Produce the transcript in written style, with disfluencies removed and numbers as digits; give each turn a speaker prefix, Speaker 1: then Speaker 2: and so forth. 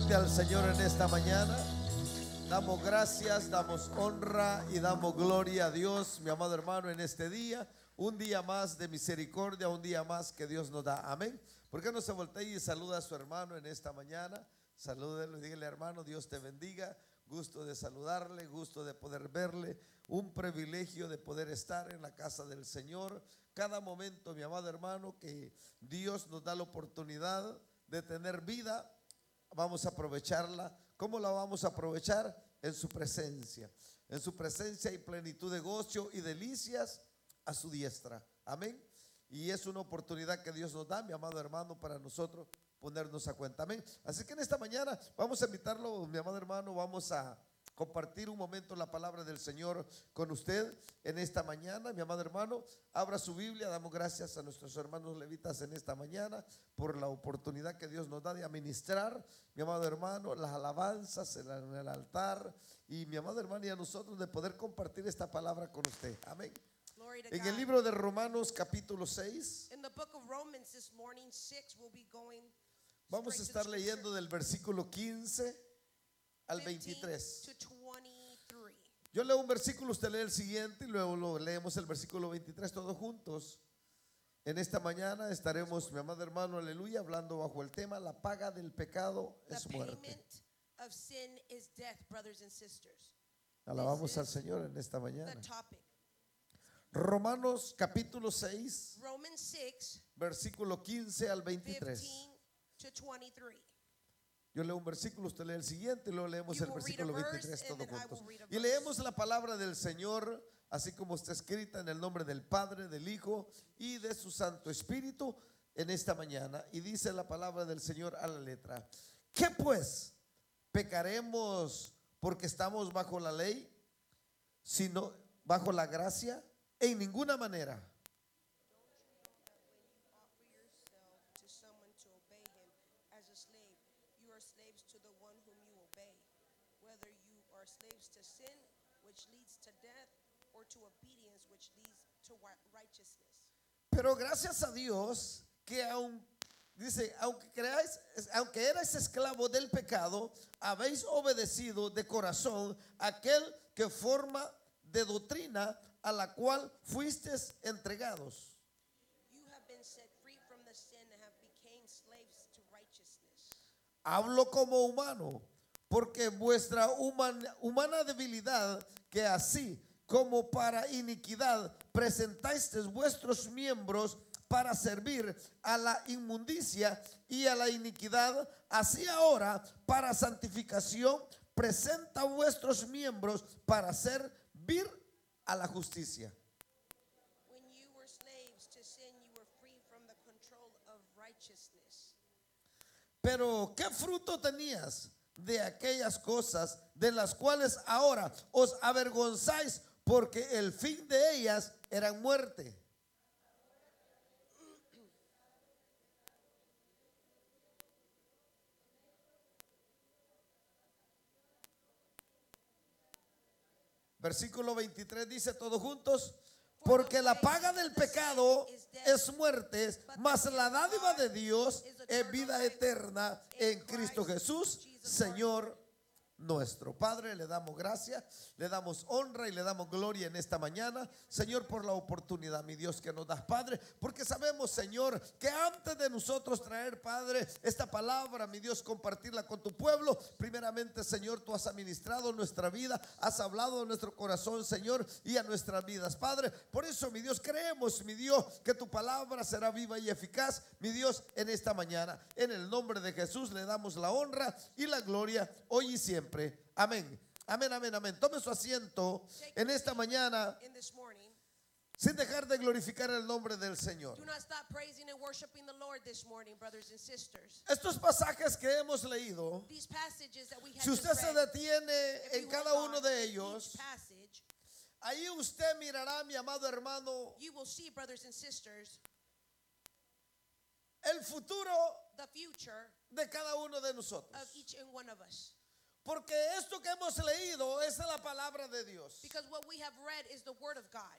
Speaker 1: fuerte al Señor en esta mañana. Damos gracias, damos honra y damos gloria a Dios, mi amado hermano, en este día. Un día más de misericordia, un día más que Dios nos da. Amén. ¿Por qué no se voltea y saluda a su hermano en esta mañana? Salúdelo y dígale: hermano, Dios te bendiga. Gusto de saludarle, gusto de poder verle. Un privilegio de poder estar en la casa del Señor. Cada momento, mi amado hermano, que Dios nos da la oportunidad de tener vida, vamos a aprovecharla. ¿Cómo la vamos a aprovechar? En su presencia. En su presencia hay plenitud de gozo y delicias a su diestra. Amén. Y es una oportunidad que Dios nos da, mi amado hermano, para nosotros ponernos a cuenta. Amén. Así que en esta mañana vamos a invitarlo, mi amado hermano, vamos a compartir un momento la palabra del Señor con usted en esta mañana. Mi amado hermano, abra su Biblia. Damos gracias a nuestros hermanos levitas en esta mañana por la oportunidad que Dios nos da de administrar, mi amado hermano, las alabanzas en el altar, y mi amado hermano y a nosotros de poder compartir esta palabra con usted. Amén. En el libro de Romanos capítulo 6 vamos a estar leyendo del versículo 15 al 23. Yo leo un versículo, usted lee el siguiente y luego lo leemos el versículo 23 todos juntos. En esta mañana estaremos, mi amado hermano, aleluya, hablando bajo el tema: la paga del pecado es muerte. Alabamos al Señor en esta mañana. Romanos capítulo 6, versículo 15 al 23. Yo leo un versículo, usted lee el siguiente y luego leemos el versículo 23 todos juntos. Y leemos la palabra del Señor así como está escrita, en el nombre del Padre, del Hijo y de su Santo Espíritu en esta mañana. Y dice la palabra del Señor a la letra: ¿qué pues? ¿Pecaremos porque estamos bajo la ley, sino bajo la gracia? En ninguna manera. Pero gracias a Dios que dice, aunque erais esclavo del pecado, habéis obedecido de corazón aquel que forma de doctrina a la cual fuisteis entregados. Hablo como humano, porque vuestra humana debilidad, que así como para iniquidad presentáis vuestros miembros para servir a la inmundicia y a la iniquidad, así ahora para santificación presenta vuestros miembros para servir a la justicia. Pero ¿qué fruto tenías de aquellas cosas de las cuales ahora os avergonzáis? Porque el fin de ellas era muerte. Versículo 23 dice todos juntos: porque la paga del pecado es muerte, mas la dádiva de Dios es vida eterna en Cristo Jesús, Señor nuestro. Padre, le damos gracias, le damos honra y le damos gloria en esta mañana, Señor, por la oportunidad, mi Dios, que nos das, Padre, porque sabemos, Señor, que antes de nosotros traer, Padre, esta palabra, mi Dios, compartirla con tu pueblo, primeramente, Señor, tú has administrado nuestra vida, has hablado a nuestro corazón, Señor, y a nuestras vidas, Padre. Por eso, mi Dios, creemos, mi Dios, que tu palabra será viva y eficaz, mi Dios, en esta mañana. En el nombre de Jesús le damos la honra y la gloria hoy y siempre. Amén. Amén, amén, amén. Tome su asiento en esta mañana sin dejar de glorificar el nombre del Señor. Estos pasajes que hemos leído, si usted se detiene en cada uno de ellos, ahí usted mirará, mi amado hermano, el futuro de cada uno de nosotros. Porque esto que hemos leído es la palabra de Dios.
Speaker 2: Because what we have read is the word of God.